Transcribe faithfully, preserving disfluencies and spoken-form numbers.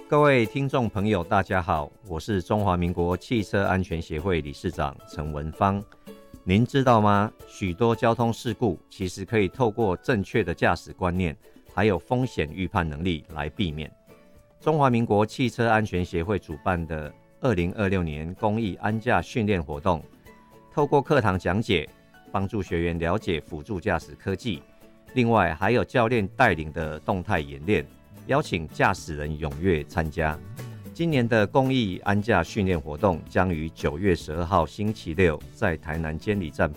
各位听众朋友大家好，我是中华民国汽车安全协会理事长陈文芳。您知道吗？许多交通事故其实可以透过正确的驾驶观念还有风险预判能力来避免。中华民国汽车安全协会主办的二零二六年公益安驾训练活动，透过课堂讲解帮助学员了解辅助驾驶科技，另外还有教练带领的动态演练，邀请驾驶人踊跃参加。今年的公益安驾训练活动将于九月十二号星期六在台南监理站